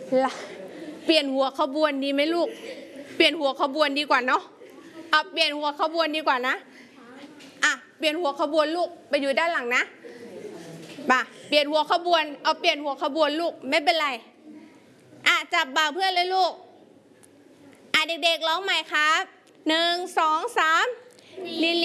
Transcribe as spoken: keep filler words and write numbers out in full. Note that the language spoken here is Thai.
ละเปลี่ยนหัวขบวนดีไหมลูกเปลี่ยนหัวขบวนดีกว่าเนาะเอาเปลี่ยนหัวขบวนดีกว่านะอ่ะเปลี่ยนหัวขบวนลูกไปอยู่ด้านหลังนะบ่าเปลี่ยนหัวขบวนเอาเปลี่ยนหัวขบวนลูกไม่เป็นไรอ่ะจับบ่าเพื่อนเลยลูกอ่ะเด็กๆร้องใหม่ครับหนึ่งสองสามลิ